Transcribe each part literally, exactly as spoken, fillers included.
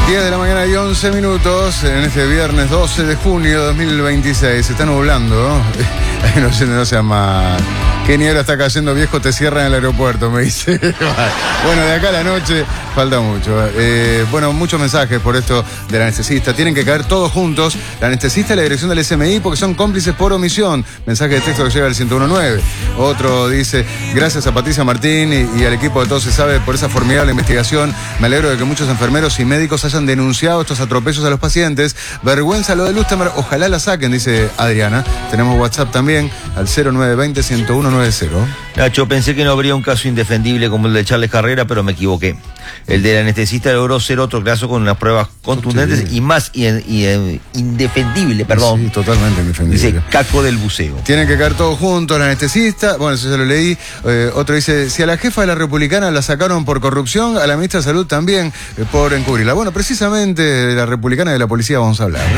diez de la mañana y once minutos en este viernes doce de junio de dos mil veintiséis. Se está nublando, ¿no? No sé, no se llama. ¿Qué niebla está cayendo, viejo? Te cierran el aeropuerto, me dice. Bueno, de acá a la noche falta mucho. Eh, bueno, muchos mensajes por esto del anestesista. Tienen que caer todos juntos, la anestesista y la dirección del S M I, porque son cómplices por omisión. Mensaje de texto que llega al ciento diecinueve. Otro dice, gracias a Patricia Martín y, y al equipo de Todo Se Sabe por esa formidable investigación. Me alegro de que muchos enfermeros y médicos hayan denunciado estos atropellos a los pacientes. Vergüenza lo de Lustemer, ojalá la saquen, dice Adriana. Tenemos WhatsApp también al cero nueve dos cero, ciento uno noventa. Nacho, pensé que no habría un caso indefendible como el de Charles Carrera, pero me equivoqué. El del anestesista logró ser otro caso con unas pruebas contundentes sí. y más y, y, indefendible, perdón. Sí, totalmente indefendible. Dice Caco del Buceo. Tienen que caer todos juntos, el anestesista, bueno, eso ya lo leí. Eh, otro dice, si a la jefa de la Republicana la sacaron por corrupción, a la ministra de Salud también eh, por encubrirla. Bueno, precisamente de la Republicana y de la policía vamos a hablar.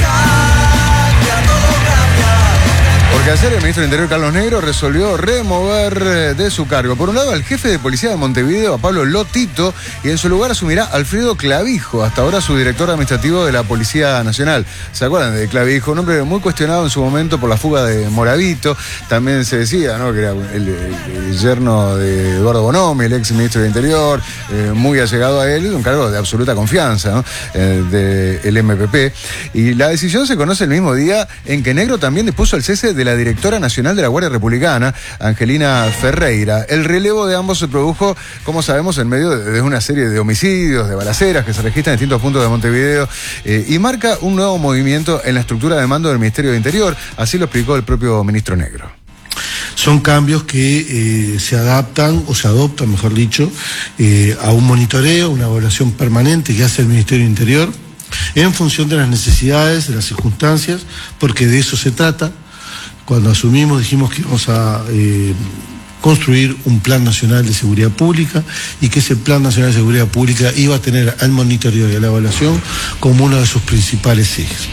Porque ayer el ministro del Interior, Carlos Negro, resolvió remover de su cargo, por un lado, al jefe de policía de Montevideo, a Pablo Lotito, y en su lugar asumirá Alfredo Clavijo, hasta ahora su director administrativo de la Policía Nacional. ¿Se acuerdan de Clavijo? Un hombre muy cuestionado en su momento por la fuga de Moravito. También se decía, ¿no?, que era el, el, el yerno de Eduardo Bonomi, el ex ministro del Interior, eh, muy allegado a él, un cargo de absoluta confianza, ¿no?, eh, del M P P. Y la decisión se conoce el mismo día en que Negro también dispuso el cese de la directora nacional de la Guardia Republicana, Angelina Ferreira. El relevo de ambos se produjo, como sabemos, en medio de, de una serie de homicidios, de balaceras que se registran en distintos puntos de Montevideo, eh, y marca un nuevo movimiento en la estructura de mando del Ministerio de Interior. Así lo explicó el propio ministro Negro. Son cambios que eh, se adaptan, o se adoptan, mejor dicho, eh, a un monitoreo, una evaluación permanente que hace el Ministerio de Interior, en función de las necesidades, de las circunstancias, porque de eso se trata. Cuando asumimos dijimos que íbamos a eh, construir un plan nacional de seguridad pública y que ese plan nacional de seguridad pública iba a tener al monitoreo y a la evaluación como uno de sus principales ejes.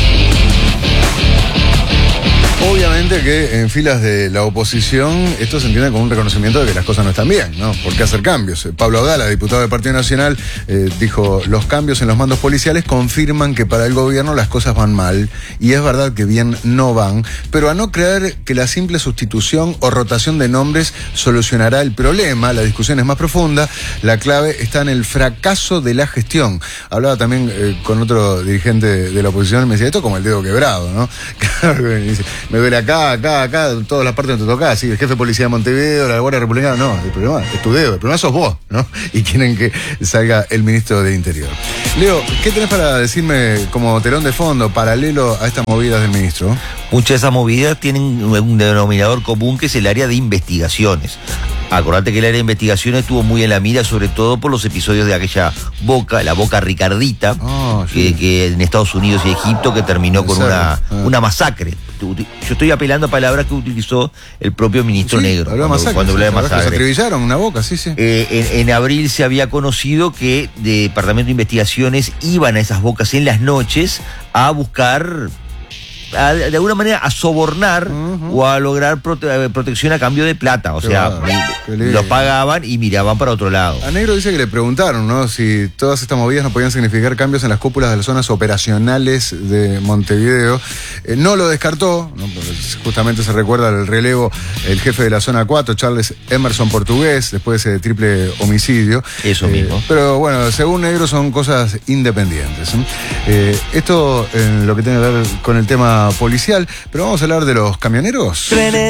Obviamente que en filas de la oposición esto se entiende como un reconocimiento de que las cosas no están bien, ¿no? ¿Por qué hacer cambios? Pablo Abdala, diputado del Partido Nacional, eh, dijo, los cambios en los mandos policiales confirman que para el gobierno las cosas van mal, y es verdad que bien no van, pero a no creer que la simple sustitución o rotación de nombres solucionará el problema. La discusión es más profunda, la clave está en el fracaso de la gestión. Hablaba también eh, con otro dirigente de la oposición, me decía, esto como el dedo quebrado, ¿no? Dice, me duele acá, acá, acá, todas las partes donde te tocás, sí, el jefe de policía de Montevideo, la Guardia Republicana, no, el problema es tu dedo, el problema sos vos, ¿no? Y quieren que salga el ministro de Interior. Leo, ¿qué tenés para decirme como telón de fondo, paralelo a estas movidas del ministro? Muchas de esas movidas tienen un denominador común, que es el área de investigaciones. Acordate que el área de investigaciones estuvo muy en la mira, sobre todo por los episodios de aquella boca, la boca Ricardita, oh, sí. que, que en Estados Unidos y Egipto, que terminó con una, ah. una masacre. Yo estoy apelando a palabras que utilizó el propio ministro sí, Negro cuando, masacre, cuando habló de masacre. Se atribuyeron una boca, sí, sí. Eh, en, en abril se había conocido que de Departamento de Investigaciones iban a esas bocas en las noches a buscar, A, de alguna manera, a sobornar uh-huh. o a lograr prote- protección a cambio de plata. O qué sea, va, lo pagaban y miraban para otro lado. A Negro dice que le preguntaron, ¿no?, si todas estas movidas no podían significar cambios en las cúpulas de las zonas operacionales de Montevideo. Eh, no lo descartó, ¿no?, justamente se recuerda el relevo, el jefe de la zona cuatro, Charles Emerson Portugués, después de ese triple homicidio. Eso eh, mismo. Pero bueno, según Negro son cosas independientes. ¿eh? Eh, esto en lo que tiene que ver con el tema policial, pero vamos a hablar de los camioneros.